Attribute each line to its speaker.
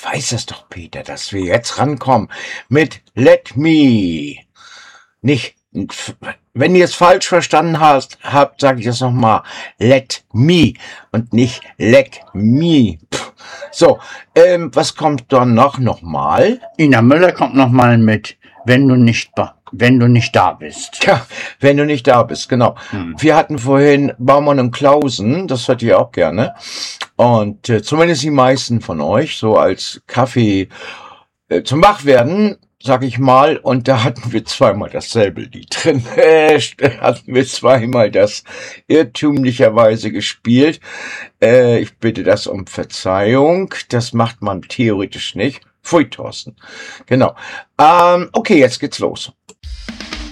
Speaker 1: weiß es doch, Peter, dass wir jetzt rankommen mit Let Me. Nicht, wenn ihr es falsch verstanden habt, sage ich das nochmal. Let Me und nicht Let Me. So, was kommt dann nochmal?
Speaker 2: Ina Müller kommt nochmal mit, wenn du nicht da bist.
Speaker 1: Tja, wenn du nicht da bist, genau. Wir hatten vorhin Baumann und Klausen, das hört ihr auch gerne. Und zumindest die meisten von euch, so als Kaffee zum Wachwerden, sag ich mal. Und da hatten wir zweimal dasselbe Lied drin. Hatten wir zweimal das irrtümlicherweise gespielt. Ich bitte das um Verzeihung. Das macht man theoretisch nicht. Pfui, Thorsten. Genau. Okay, jetzt geht's los.